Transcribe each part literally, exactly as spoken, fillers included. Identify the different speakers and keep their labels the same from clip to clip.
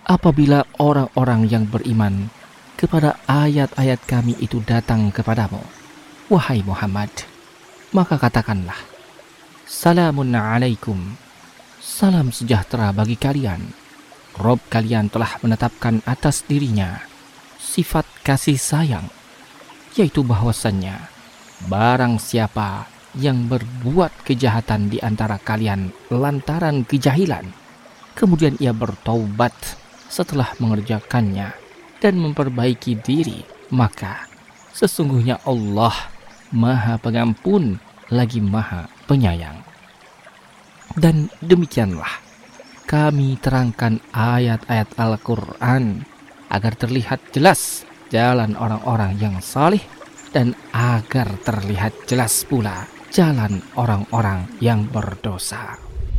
Speaker 1: apabila orang-orang yang beriman kepada ayat-ayat kami itu datang kepadamu, wahai Muhammad, maka katakanlah, Salamun alaikum, salam sejahtera bagi kalian. Rob kalian telah menetapkan atas dirinya sifat kasih sayang, yaitu bahwasannya barang siapa yang berbuat kejahatan di antara kalian lantaran kejahilan, kemudian ia bertaubat setelah mengerjakannya dan memperbaiki diri, maka sesungguhnya Allah Maha Pengampun lagi Maha Penyayang. Dan demikianlah kami terangkan ayat-ayat Al-Quran agar terlihat jelas jalan orang-orang yang saleh dan agar terlihat jelas pula jalan orang-orang yang berdosa.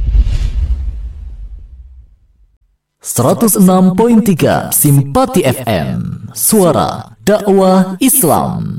Speaker 2: seratus enam koma tiga Simpati F M, suara dakwah Islam.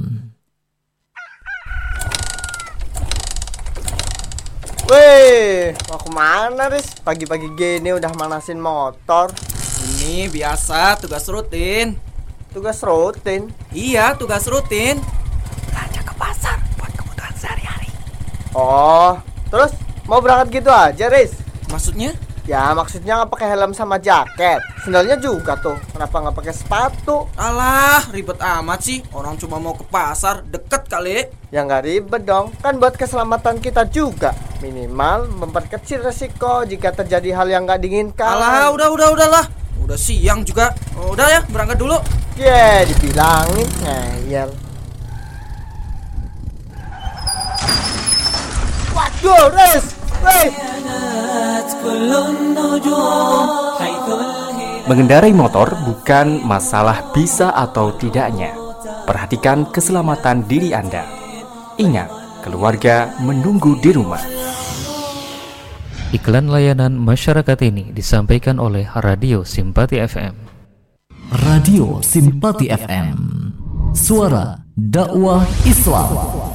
Speaker 3: Weh, mau kemana Riz? Pagi-pagi gini udah manasin motor.
Speaker 4: Ini biasa, tugas rutin.
Speaker 3: Tugas rutin?
Speaker 4: Iya, tugas rutin.
Speaker 5: Belanja ke pasar buat kebutuhan sehari-hari.
Speaker 3: Oh, terus mau berangkat gitu aja Riz?
Speaker 4: Maksudnya?
Speaker 3: Ya maksudnya nggak pakai helm sama jaket. Sendalnya juga tuh. Kenapa nggak pakai sepatu?
Speaker 4: Alah, ribet amat sih. Orang cuma mau ke pasar, deket kali.
Speaker 3: Ya nggak ribet dong. Kan buat keselamatan kita juga. Minimal memperkecil resiko jika terjadi hal yang nggak diinginkan.
Speaker 4: Alah, udah, udah, udahlah. Udah siang juga. Oh, udah ya, berangkat dulu.
Speaker 3: Ye, yeah, dibilangin ngeyel. Waduh, Riz! Riz!
Speaker 1: Mengendarai motor bukan masalah bisa atau tidaknya. Perhatikan keselamatan diri Anda. Ingat, keluarga menunggu di rumah.
Speaker 6: Iklan layanan masyarakat ini disampaikan oleh Radio Simpati F M.
Speaker 2: Radio Simpati F M, suara dakwah Islam.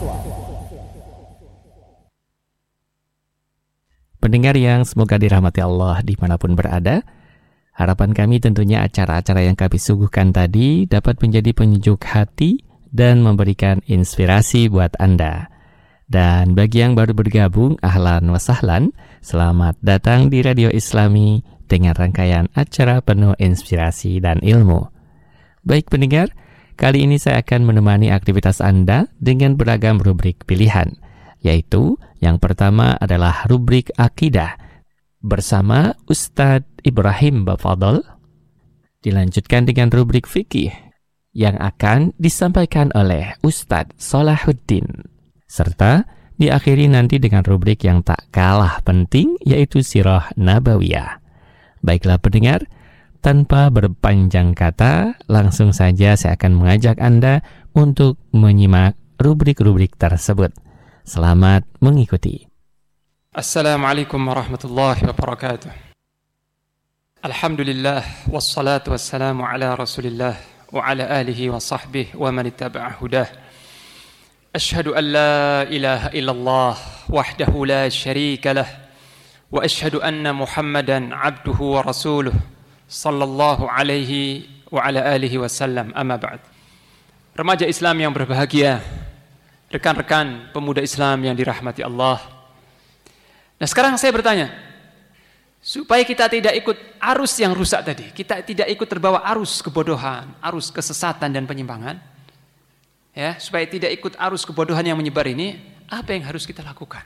Speaker 6: Pendengar yang semoga dirahmati Allah dimanapun berada, harapan kami tentunya acara-acara yang kami suguhkan tadi dapat menjadi penyejuk hati dan memberikan inspirasi buat Anda. Dan bagi yang baru bergabung, ahlan wa sahlan, selamat datang di Radio Islami dengan rangkaian acara penuh inspirasi dan ilmu. Baik pendengar, kali ini saya akan menemani aktivitas Anda dengan beragam rubrik pilihan, yaitu yang pertama adalah rubrik akidah bersama Ustadz Ibrahim Bafadol, dilanjutkan dengan rubrik fikih yang akan disampaikan oleh Ustadz Salahuddin, serta diakhiri nanti dengan rubrik yang tak kalah penting, yaitu Sirah Nabawiyah. Baiklah pendengar, tanpa berpanjang kata, langsung saja saya akan mengajak Anda untuk menyimak rubrik-rubrik tersebut. Selamat mengikuti.
Speaker 7: Assalamualaikum warahmatullahi wabarakatuh. Alhamdulillah, wassalatu wassalamu ala rasulillah wa ala alihi wa sahbihi wa man ittaba'a hudah. Ashhadu an la ilaha illallah wahdahu la syarika lah wa ashhadu anna Muhammadan abduhu wa rasuluh sallallahu alaihi wa ala alihi wasallam. Amma ba'd. Remaja Islam yang berbahagia, rekan-rekan pemuda Islam yang dirahmati Allah. Nah sekarang saya bertanya, supaya kita tidak ikut arus yang rusak tadi, kita tidak ikut terbawa arus kebodohan, arus kesesatan dan penyimpangan, ya, supaya tidak ikut arus kebodohan yang menyebar ini, apa yang harus kita lakukan?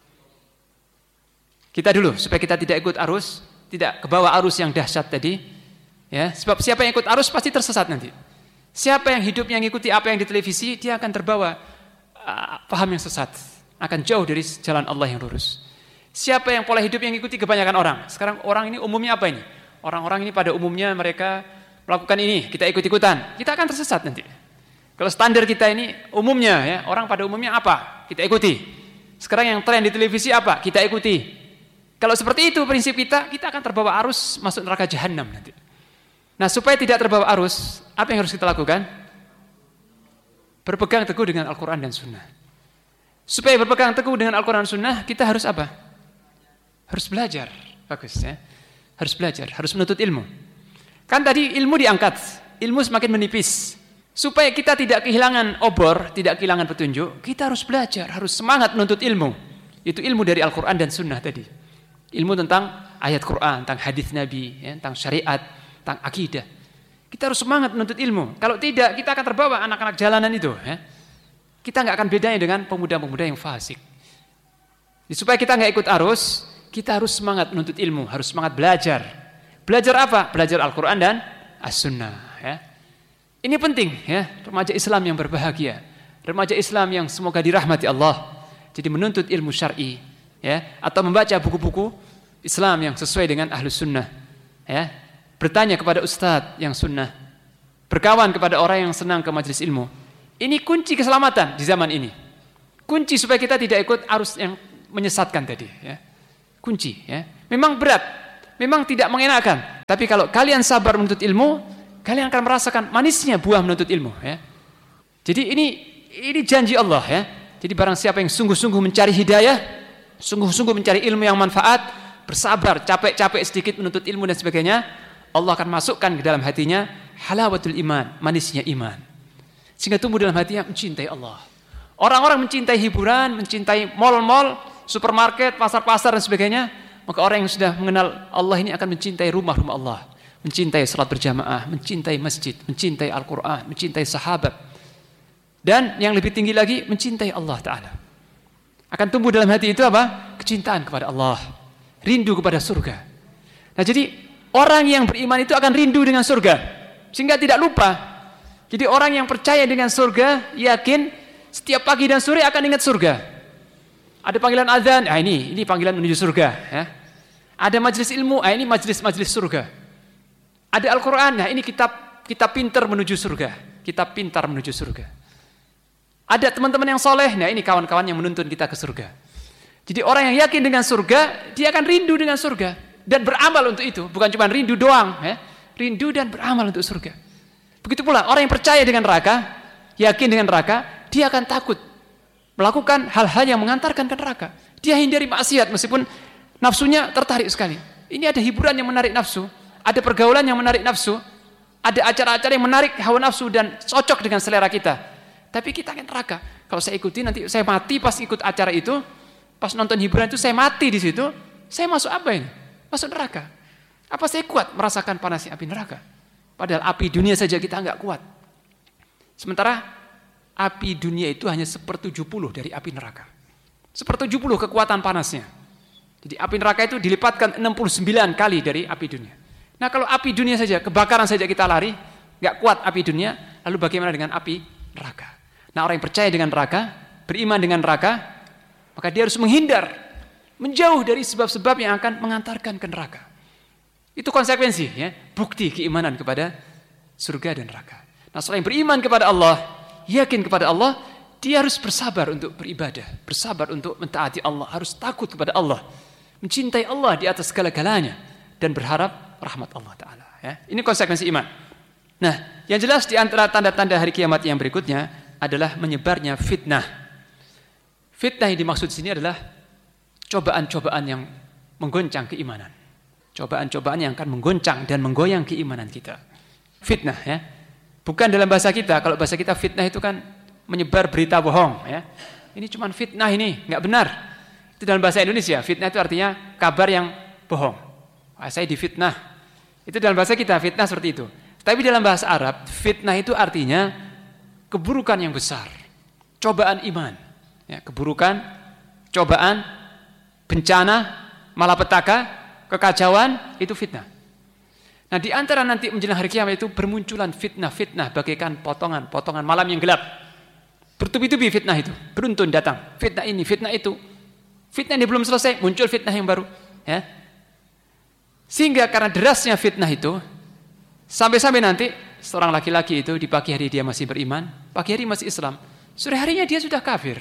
Speaker 7: Kita dulu, supaya kita tidak ikut arus, tidak kebawa arus yang dahsyat tadi, ya, sebab siapa yang ikut arus pasti tersesat nanti. Siapa yang hidupnya mengikuti apa yang di televisi, dia akan terbawa uh, paham yang sesat, akan jauh dari jalan Allah yang lurus. Siapa yang pola hidup yang mengikuti kebanyakan orang, sekarang orang ini umumnya apa ini? Orang-orang ini pada umumnya mereka melakukan ini, kita ikut-ikutan, kita akan tersesat nanti. Kalau standar kita ini umumnya, ya, orang pada umumnya apa? Kita ikuti. Sekarang yang tren di televisi apa? Kita ikuti. Kalau seperti itu prinsip kita, kita akan terbawa arus masuk neraka jahanam nanti. Nah, supaya tidak terbawa arus, apa yang harus kita lakukan? Berpegang teguh dengan Al-Quran dan Sunnah. Supaya berpegang teguh dengan Al-Quran dan Sunnah, kita harus apa? Harus belajar. Bagus ya. Harus belajar, harus menuntut ilmu. Kan tadi ilmu diangkat, ilmu semakin menipis. Supaya kita tidak kehilangan obor, tidak kehilangan petunjuk, kita harus belajar, harus semangat menuntut ilmu. Itu ilmu dari Al-Quran dan Sunnah tadi. Ilmu tentang ayat Quran, tentang hadis Nabi, ya, tentang syariat, tentang akidah. Kita harus semangat menuntut ilmu. Kalau tidak, kita akan terbawa anak-anak jalanan itu. Ya. Kita nggak akan bedanya dengan pemuda-pemuda yang fasik. Supaya kita nggak ikut arus, kita harus semangat menuntut ilmu, harus semangat belajar. Belajar apa? Belajar Al-Quran dan As-Sunnah. Ya. Ini penting, ya, remaja Islam yang berbahagia, remaja Islam yang semoga dirahmati Allah. Jadi menuntut ilmu syar'i, ya, atau membaca buku-buku Islam yang sesuai dengan Ahlus Sunnah, ya. Bertanya kepada ustadz yang sunnah, berkawan kepada orang yang senang ke majelis ilmu. Ini kunci keselamatan di zaman ini. Kunci supaya kita tidak ikut arus yang menyesatkan tadi, ya. Kunci, ya. Memang berat, memang tidak mengenakan, tapi kalau kalian sabar menuntut ilmu, kalian akan merasakan manisnya buah menuntut ilmu, ya. Jadi ini ini janji Allah, ya. Jadi barang siapa yang sungguh-sungguh mencari hidayah, sungguh-sungguh mencari ilmu yang manfaat, bersabar, capek-capek sedikit menuntut ilmu dan sebagainya, Allah akan masukkan ke dalam hatinya halawatul iman, manisnya iman. Sehingga tumbuh dalam hatinya mencintai Allah. Orang-orang mencintai hiburan, mencintai mal-mal, supermarket, pasar-pasar dan sebagainya, maka orang yang sudah mengenal Allah ini akan mencintai rumah-rumah Allah, mencintai salat berjamaah, mencintai masjid, mencintai Al-Quran, mencintai sahabat. Dan yang lebih tinggi lagi, mencintai Allah Ta'ala. Akan tumbuh dalam hati itu apa? Kecintaan kepada Allah, rindu kepada surga. Nah jadi orang yang beriman itu akan rindu dengan surga, sehingga tidak lupa. Jadi orang yang percaya dengan surga, yakin setiap pagi dan sore akan ingat surga. Ada panggilan azan, ah ini ini panggilan menuju surga. Ya. Ada majelis ilmu, ah ini majelis-majelis surga. Ada Al-Quran, nah ini kitab kitab pintar menuju surga, kitab pintar menuju surga. Ada teman-teman yang soleh, nah ini kawan-kawan yang menuntun kita ke surga. Jadi orang yang yakin dengan surga, dia akan rindu dengan surga dan beramal untuk itu, bukan cuma rindu doang, ya. Rindu dan beramal untuk surga. Begitu pula orang yang percaya dengan neraka, yakin dengan neraka, dia akan takut melakukan hal-hal yang mengantarkan ke neraka. Dia hindari maksiat meskipun nafsunya tertarik sekali. Ini ada hiburan yang menarik nafsu, ada pergaulan yang menarik nafsu, ada acara-acara yang menarik hawa nafsu dan cocok dengan selera kita. Tapi kita akan neraka. Kalau saya ikuti nanti saya mati pas ikut acara itu, pas nonton hiburan itu saya mati di situ, saya masuk apa ini? Masuk neraka. Apa saya kuat merasakan panasnya api neraka? Padahal api dunia saja kita enggak kuat. Sementara api dunia itu hanya sepertujuh puluh dari api neraka. Sepertujuh puluh kekuatan panasnya. Jadi api neraka itu dilipatkan enam puluh sembilan kali dari api dunia. Nah kalau api dunia saja, kebakaran saja kita lari, enggak kuat api dunia, lalu bagaimana dengan api neraka? Nah orang yang percaya dengan neraka, beriman dengan neraka, maka dia harus menghindar, menjauh dari sebab-sebab yang akan mengantarkan ke neraka. Itu konsekuensi, ya, bukti keimanan kepada surga dan neraka. Nah seorang yang beriman kepada Allah, yakin kepada Allah, dia harus bersabar untuk beribadah, bersabar untuk mentaati Allah, harus takut kepada Allah, mencintai Allah di atas segala-galanya, dan berharap rahmat Allah Ta'ala. Ya. Ini konsekuensi iman. Nah yang jelas di antara tanda-tanda hari kiamat yang berikutnya adalah menyebarnya fitnah. Fitnah yang dimaksud di sini adalah cobaan-cobaan yang menggoncang keimanan. Cobaan-cobaan yang akan menggoncang dan menggoyang keimanan kita. Fitnah, ya. Bukan dalam bahasa kita. Kalau bahasa kita fitnah itu kan menyebar berita bohong, ya. Ini cuma fitnah ini, nggak benar. Itu dalam bahasa Indonesia. Fitnah itu artinya kabar yang bohong. Wah, saya difitnah. Itu dalam bahasa kita fitnah seperti itu. Tapi dalam bahasa Arab, fitnah itu artinya keburukan yang besar, cobaan iman, ya, keburukan, cobaan, bencana, malapetaka, kekacauan, itu fitnah. Nah di antara nanti menjelang hari kiamat itu bermunculan fitnah-fitnah bagaikan potongan-potongan malam yang gelap, bertubi-tubi fitnah itu, beruntun datang, fitnah ini, fitnah itu, fitnah ini belum selesai, muncul fitnah yang baru, ya. Sehingga karena derasnya fitnah itu, sampai-sampai nanti seorang laki-laki itu di pagi hari dia masih beriman, pagi hari masih Islam, sore harinya dia sudah kafir.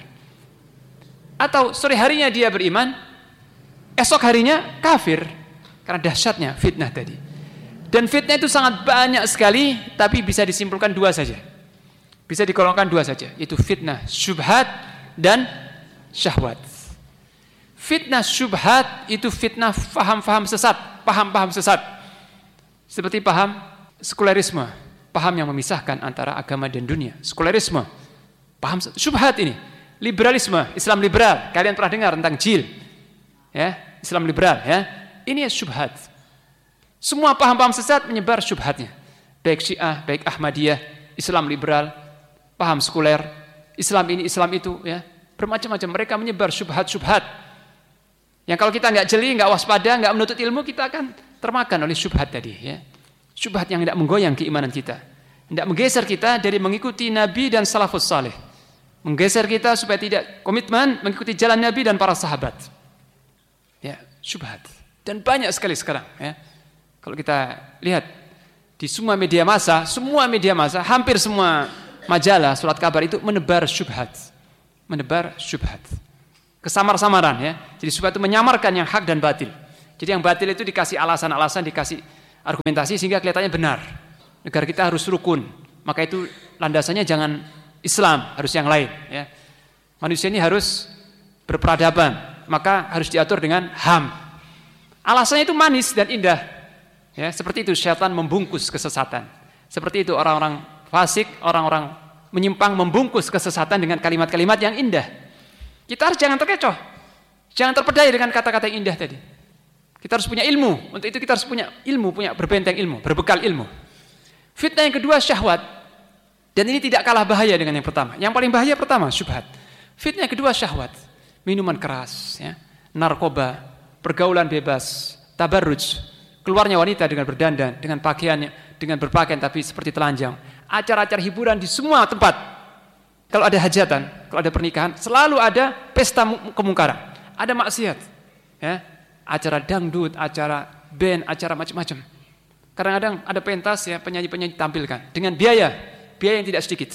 Speaker 7: Atau sore harinya dia beriman, esok harinya kafir. Karena dahsyatnya fitnah tadi. Dan fitnah itu sangat banyak sekali, tapi bisa disimpulkan dua saja. Bisa digolongkan dua saja, yaitu fitnah syubhat dan syahwat. Fitnah syubhat itu fitnah faham-faham sesat, paham-paham sesat. Seperti paham sekulerisme, paham yang memisahkan antara agama dan dunia. Sekulerisme, paham syubhat ini. Liberalisme, Islam liberal. Kalian pernah dengar tentang jil? Ya, Islam liberal, ya. Ini syubhat. Semua paham-paham sesat menyebar syubhatnya. Baik Syiah, baik Ahmadiyah, Islam liberal, paham sekuler, Islam ini, Islam itu, ya. Bermacam-macam mereka menyebar syubhat-syubhat. Yang kalau kita nggak jeli, nggak waspada, nggak menuntut ilmu, kita akan termakan oleh syubhat tadi, ya. Syubhat yang tidak menggoyang keimanan kita, tidak menggeser kita dari mengikuti Nabi dan salafus saleh, menggeser kita supaya tidak komitmen mengikuti jalan Nabi dan para sahabat. Ya, syubhat. Dan banyak sekali sekarang, ya. Kalau kita lihat di semua media massa, semua media massa, hampir semua majalah, surat kabar itu menebar syubhat. Menebar syubhat. Kesamar-samaran, ya. Jadi syubhat itu menyamarkan yang hak dan batil. Jadi yang batil itu dikasih alasan-alasan, dikasih argumentasi sehingga kelihatannya benar. Negara kita harus rukun. Maka itu landasannya jangan Islam, harus yang lain, ya. Manusia ini harus berperadaban, maka harus diatur dengan H A M. Alasannya itu manis dan indah, ya. Seperti itu syaitan membungkus kesesatan. Seperti itu orang-orang fasik, orang-orang menyimpang membungkus kesesatan dengan kalimat-kalimat yang indah. Kita harus jangan terkecoh, jangan terpedaya dengan kata-kata yang indah tadi. Kita harus punya ilmu. Untuk itu kita harus punya ilmu, punya berbenteng ilmu, berbekal ilmu. Fitnah yang kedua syahwat. Dan ini tidak kalah bahaya dengan yang pertama. Yang paling bahaya pertama syubhat. Fitnah yang kedua syahwat. Minuman keras, ya. Narkoba, pergaulan bebas, tabarruj, keluarnya wanita dengan berdandan, dengan pakaiannya, dengan berpakaian tapi seperti telanjang. Acara-acara hiburan di semua tempat. Kalau ada hajatan, kalau ada pernikahan, selalu ada pesta kemungkaran. Ada maksiat, ya. Acara dangdut, acara band, acara macam-macam. Kadang-kadang ada pentas, ya, penyanyi-penyanyi tampilkan dengan biaya, biaya yang tidak sedikit.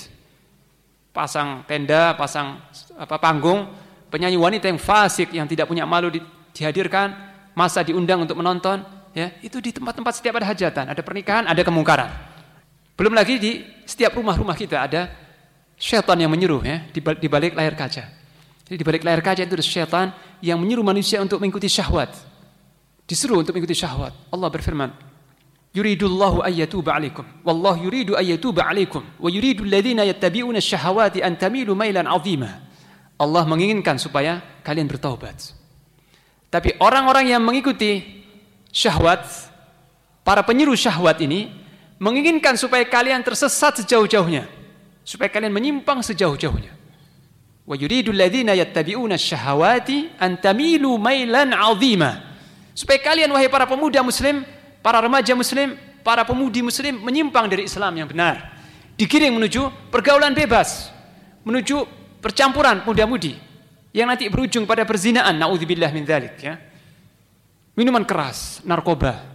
Speaker 7: Pasang tenda, pasang apa panggung, penyanyi wanita yang fasik yang tidak punya malu di, dihadirkan, masa diundang untuk menonton, ya. Itu di tempat-tempat setiap ada hajatan, ada pernikahan, ada kemungkaran. Belum lagi di setiap rumah-rumah kita ada syaitan yang menyuruh, ya, di balik layar kaca. Jadi di balik layar kaca itu ada syaitan yang menyuruh manusia untuk mengikuti syahwat. Disuruh untuk mengikuti syahwat. Allah berfirman, yuridullahu ayyatuba alaikum wallahu yuridu ayyatuba alaikum wa yuridu alladhina yattabi'una asyahawati an tamilu mailan 'azima. Allah menginginkan supaya kalian bertaubat. Tapi orang-orang yang mengikuti syahwat, para penyuruh syahwat ini menginginkan supaya kalian tersesat sejauh-jauhnya, supaya kalian menyimpang sejauh-jauhnya. Wa yuridu alladhina yattabi'una asyahawati an tamilu mailan 'azima. Supaya kalian wahai para pemuda muslim, para remaja muslim, para pemudi muslim menyimpang dari Islam yang benar, digiring menuju pergaulan bebas, menuju percampuran muda-mudi yang nanti berujung pada perzinaan, naudzubillah min dzalik, ya. Minuman keras, narkoba,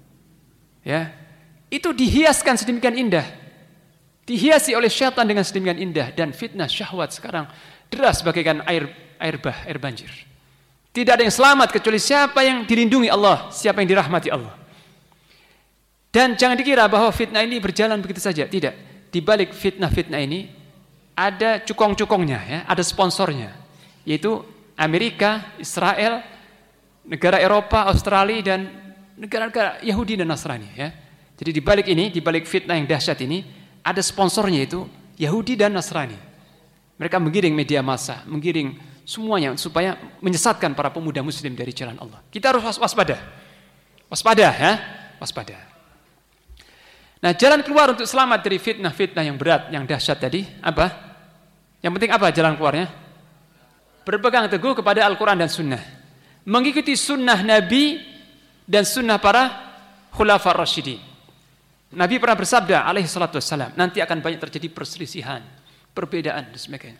Speaker 7: ya. Itu dihiaskan sedemikian indah, dihiasi oleh syaitan dengan sedemikian indah, dan fitnah syahwat sekarang deras bagaikan air air bah, air banjir. Tidak ada yang selamat kecuali siapa yang dilindungi Allah, siapa yang dirahmati Allah. Dan jangan dikira bahwa fitnah ini berjalan begitu saja. Tidak. Di balik fitnah-fitnah ini ada cukong-cukongnya, ya, ada sponsornya, yaitu Amerika, Israel, negara Eropa, Australia, dan negara-negara Yahudi dan Nasrani, ya. Jadi di balik ini, di balik fitnah yang dahsyat ini, ada sponsornya, yaitu Yahudi dan Nasrani. Mereka menggiring media massa, menggiring semuanya supaya menyesatkan para pemuda muslim dari jalan Allah. Kita harus waspada. Waspada, ya, waspada. Nah, jalan keluar untuk selamat dari fitnah-fitnah yang berat, yang dahsyat tadi, apa? Yang penting apa jalan keluarnya? Berpegang teguh kepada Al-Quran dan Sunnah. Mengikuti sunnah Nabi dan sunnah para khulafar rasyidin. Nabi pernah bersabda, alaihi salatu wassalam, nanti akan banyak terjadi perselisihan, perbedaan, dan sebagainya.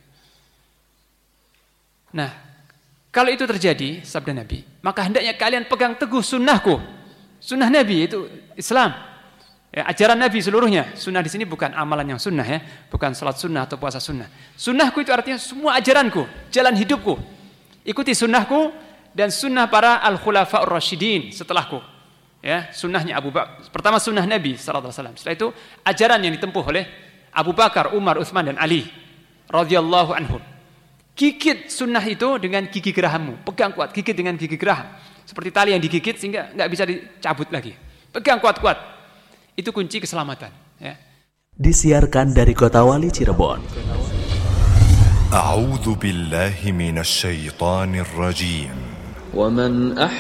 Speaker 7: Nah, kalau itu terjadi, sabda Nabi, maka hendaknya kalian pegang teguh sunnahku. Sunnah Nabi itu Islam. Ya, ajaran Nabi seluruhnya. Sunnah di sini bukan amalan yang sunnah, ya, bukan salat sunnah atau puasa sunnah. Sunnahku itu artinya semua ajaranku, jalan hidupku. Ikuti sunnahku dan sunnah para al-khulafa ar-rasyidin setelahku. Ya, sunnahnya Abu Bakar. Pertama sunnah Nabi sallallahu alaihi wasallam. Setelah itu ajaran yang ditempuh oleh Abu Bakar, Umar, Utsman dan Ali radhiyallahu anhum. Gigit sunnah itu dengan gigi gerahammu. Pegang kuat, gigit dengan gigi geraham. Seperti tali yang digigit sehingga enggak bisa dicabut lagi. Pegang kuat-kuat. Itu kunci keselamatan. Ya.
Speaker 2: Disiarkan dari Kota Wali Cirebon.
Speaker 8: A'udzu billahi minasy syaithanir rajim.
Speaker 9: ومن